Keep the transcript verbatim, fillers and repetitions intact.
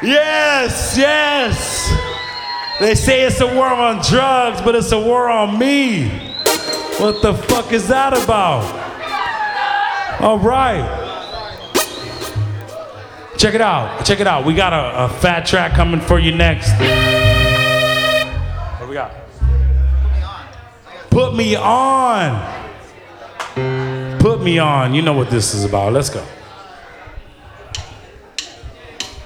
Yes, yes. They say it's a war on drugs, but it's a war on me. What the fuck is that about? All right. Check it out. Check it out. We got a, a fat track coming for you next. What we got? Put me on. Put me on. You know what this is about. Let's go.